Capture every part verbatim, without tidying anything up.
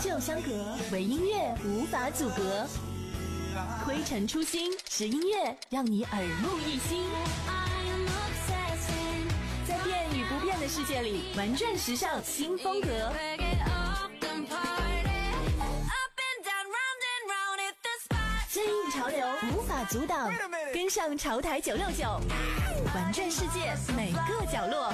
久相隔，唯音乐无法阻隔。推陈出新，是音乐让你耳目一新。在变与不变的世界里，玩转时尚新风格。顺应潮流，无法阻挡，跟上潮台九六九，玩转世界每个角落。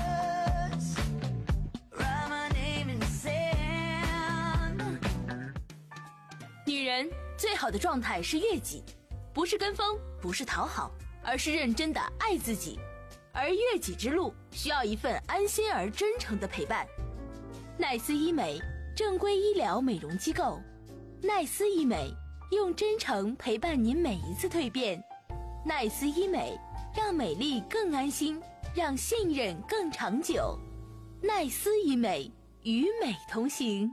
女人最好的状态是悦己，不是跟风，不是讨好，而是认真的爱自己。而悦己之路需要一份安心而真诚的陪伴。奈斯医美，正规医疗美容机构。奈斯医美，用真诚陪伴您每一次蜕变。奈斯医美，让美丽更安心，让信任更长久。奈斯医美，与美同行。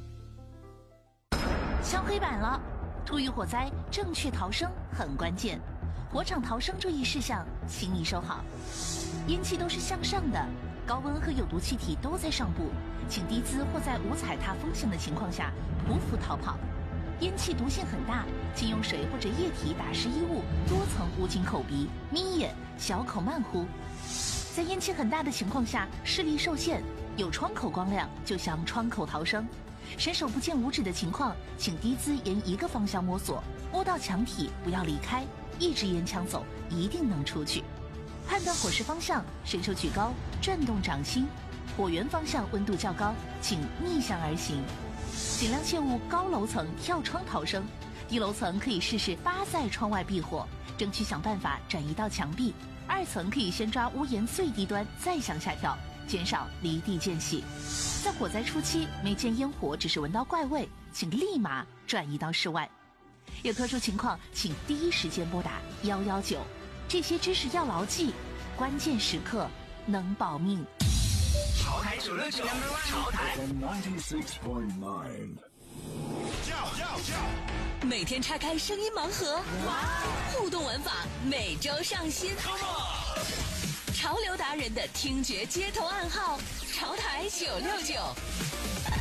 敲黑板了，突遇火灾，正确逃生很关键。火场逃生注意事项，请你收好。烟气都是向上的，高温和有毒气体都在上部，请低姿或在无踩踏风险的情况下匍匐逃跑。烟气毒性很大，请用水或者液体打湿衣物，多层捂紧口鼻，眯眼，小口慢呼。在烟气很大的情况下，视力受限，有窗口光亮就向窗口逃生。伸手不见五指的情况，请低姿沿一个方向摸索，摸到墙体不要离开，一直沿墙走，一定能出去。判断火势方向，伸手举高，转动掌心。火源方向温度较高，请逆向而行。尽量切勿高楼层跳窗逃生，低楼层可以试试扒在窗外避火，争取想办法转移到墙壁。二层可以先抓屋檐最低端，再向下跳，减少离地间隙。在火灾初期，没见烟火，只是闻到怪味，请立马转移到室外。有特殊情况，请第一时间拨打一一九。这些知识要牢记，关键时刻能保命。 潮台九六九，潮台每天拆开声音盲盒，互动玩法每周上新。潮流达人的听觉街头暗号，潮台九六九。